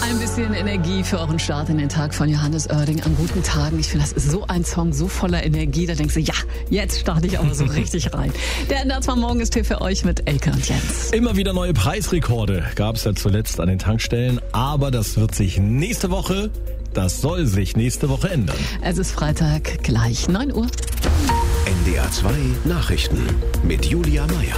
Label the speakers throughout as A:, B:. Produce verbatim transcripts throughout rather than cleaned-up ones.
A: Ein bisschen Energie für euren Start in den Tag von Johannes Oerding an guten Tagen. Ich finde, das ist so ein Song, so voller Energie. Da denkst du, ja, jetzt starte ich aber so richtig rein. Der N D R zwei Morgen ist hier für euch mit Elke und Jens.
B: Immer wieder neue Preisrekorde gab es ja zuletzt an den Tankstellen. Aber das wird sich nächste Woche, das soll sich nächste Woche ändern.
A: Es ist Freitag, gleich neun Uhr.
C: N D R zwei Nachrichten mit Julia Meyer.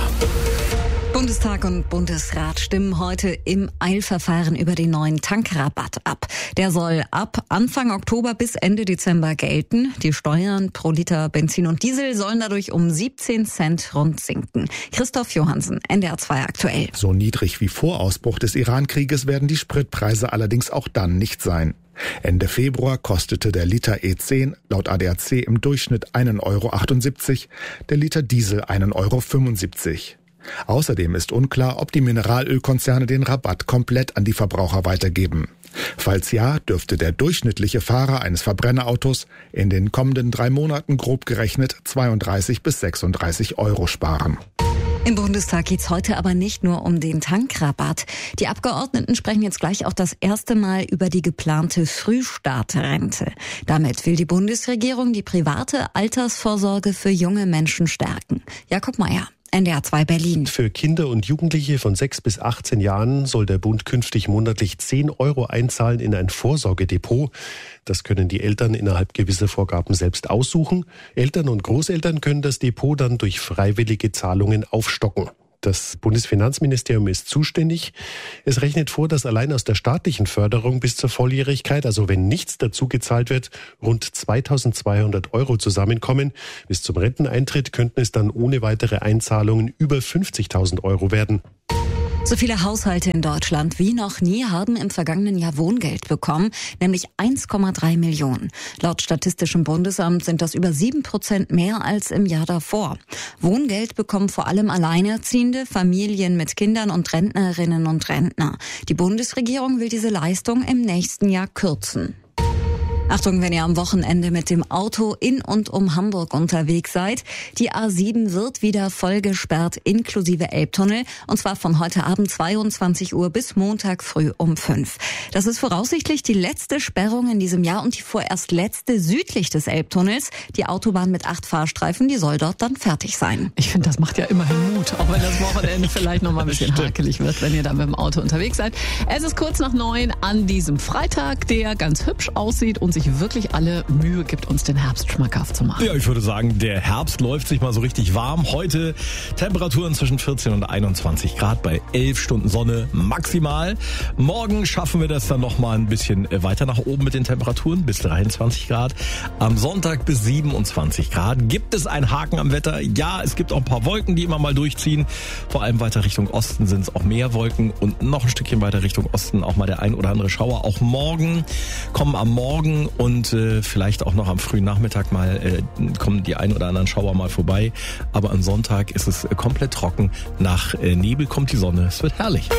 D: Bundestag und Bundesrat stimmen heute im Eilverfahren über den neuen Tankrabatt ab. Der soll ab Anfang Oktober bis Ende Dezember gelten. Die Steuern pro Liter Benzin und Diesel sollen dadurch um siebzehn Cent rund sinken. Christoph Johansen, N D R zwei aktuell.
E: So niedrig wie vor Ausbruch des Iran-Krieges werden die Spritpreise allerdings auch dann nicht sein. Ende Februar kostete der Liter E zehn laut A D A C im Durchschnitt einen Euro achtundsiebzig, der Liter Diesel einen Euro fünfundsiebzig. Außerdem ist unklar, ob die Mineralölkonzerne den Rabatt komplett an die Verbraucher weitergeben. Falls ja, dürfte der durchschnittliche Fahrer eines Verbrennerautos in den kommenden drei Monaten grob gerechnet zweiunddreißig bis sechsunddreißig Euro sparen.
D: Im Bundestag geht's heute aber nicht nur um den Tankrabatt. Die Abgeordneten sprechen jetzt gleich auch das erste Mal über die geplante Frühstartrente. Damit will die Bundesregierung die private Altersvorsorge für junge Menschen stärken. Jakob Meyer, N D R zwei Berlin.
F: Für Kinder und Jugendliche von sechs bis achtzehn Jahren soll der Bund künftig monatlich zehn Euro einzahlen in ein Vorsorgedepot. Das können die Eltern innerhalb gewisser Vorgaben selbst aussuchen. Eltern und Großeltern können das Depot dann durch freiwillige Zahlungen aufstocken. Das Bundesfinanzministerium ist zuständig. Es rechnet vor, dass allein aus der staatlichen Förderung bis zur Volljährigkeit, also wenn nichts dazu gezahlt wird, rund zweitausendzweihundert Euro zusammenkommen. Bis zum Renteneintritt könnten es dann ohne weitere Einzahlungen über fünfzigtausend Euro werden.
D: So viele Haushalte in Deutschland wie noch nie haben im vergangenen Jahr Wohngeld bekommen, nämlich eins Komma drei Millionen. Laut Statistischem Bundesamt sind das über sieben Prozent mehr als im Jahr davor. Wohngeld bekommen vor allem Alleinerziehende, Familien mit Kindern und Rentnerinnen und Rentner. Die Bundesregierung will diese Leistung im nächsten Jahr kürzen. Achtung, wenn ihr am Wochenende mit dem Auto in und um Hamburg unterwegs seid. Die A sieben wird wieder voll gesperrt, inklusive Elbtunnel. Und zwar von heute Abend zweiundzwanzig Uhr bis Montag früh um fünf. Das ist voraussichtlich die letzte Sperrung in diesem Jahr und die vorerst letzte südlich des Elbtunnels. Die Autobahn mit acht Fahrstreifen, die soll dort dann fertig sein.
A: Ich finde, das macht ja immerhin Mut, auch wenn das Wochenende vielleicht noch mal ein bisschen hakelig wird, wenn ihr da mit dem Auto unterwegs seid. Es ist kurz nach neun an diesem Freitag, der ganz hübsch aussieht und sich wirklich alle Mühe gibt, uns den Herbst schmackhaft zu machen.
B: Ja, ich würde sagen, der Herbst läuft sich mal so richtig warm. Heute Temperaturen zwischen vierzehn und einundzwanzig Grad bei elf Stunden Sonne maximal. Morgen schaffen wir das dann noch mal ein bisschen weiter nach oben mit den Temperaturen bis dreiundzwanzig Grad. Am Sonntag bis siebenundzwanzig Grad. Gibt es einen Haken am Wetter? Ja, es gibt auch ein paar Wolken, die immer mal durchziehen. Vor allem weiter Richtung Osten sind es auch mehr Wolken und noch ein Stückchen weiter Richtung Osten auch mal der ein oder andere Schauer. Auch morgen kommen am Morgen und äh, vielleicht auch noch am frühen Nachmittag mal äh, kommen die ein oder anderen Schauer mal vorbei. Aber am Sonntag ist es äh, komplett trocken. Nach äh, Nebel kommt die Sonne. Es wird herrlich.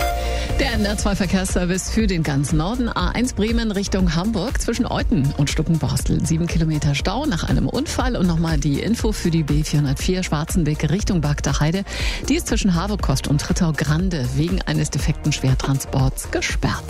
A: Der N D R zwei Verkehrsservice für den ganzen Norden. A eins Bremen Richtung Hamburg zwischen Euthen und Stuckenborstel. Sieben Kilometer Stau nach einem Unfall. Und nochmal die Info für die B vierhundertvier Schwarzenbeck Richtung Bagdaheide. Die ist zwischen Havekost und Trittau-Grande wegen eines defekten Schwertransports gesperrt.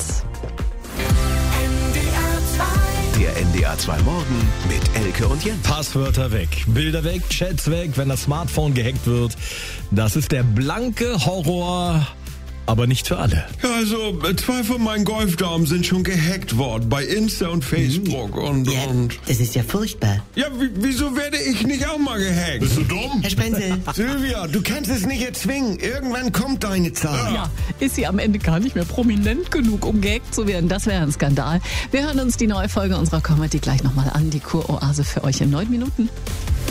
C: Der N D R zwei Morgen mit Elke und Jens.
B: Passwörter weg, Bilder weg, Chats weg, wenn das Smartphone gehackt wird. Das ist der blanke Horror. Aber nicht für alle.
G: Ja, also zwei von meinen Golfdamen sind schon gehackt worden bei Insta und Facebook mhm. und
H: ja,
G: und.
H: Das ist ja furchtbar.
G: Ja, wieso werde ich nicht auch mal gehackt?
I: Bist du dumm?
H: Herr Sprenzel.
I: Silvia, du kannst es nicht erzwingen. Irgendwann kommt deine Zeit.
A: Ja, ist sie am Ende gar nicht mehr prominent genug, um gehackt zu werden. Das wäre ein Skandal. Wir hören uns die neue Folge unserer Comedy gleich nochmal an. Die Kuroase für euch in neun Minuten.